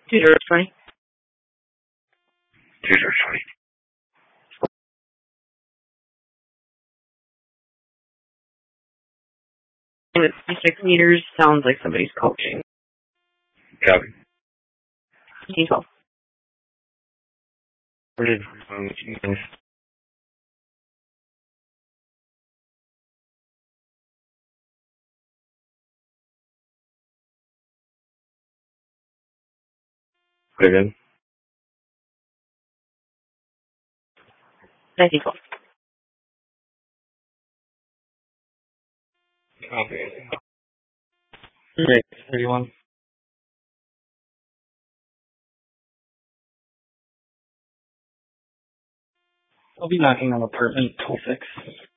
2 0 20. 2 0 20. With 56 meters, sounds like somebody's coaching. Copy. 15-12. Reported. Put it in. 19-12. Copy. 31. I'll be knocking on apartment 26.